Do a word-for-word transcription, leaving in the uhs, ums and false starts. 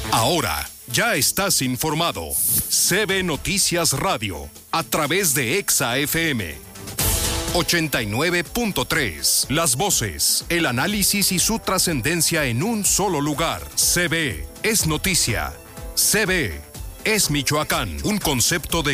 Ahora ya estás informado. C B Noticias Radio, a través de Exa F M ochenta y nueve punto tres. Las voces, el análisis y su trascendencia en un solo lugar. C B es noticia. C B es Michoacán, un concepto de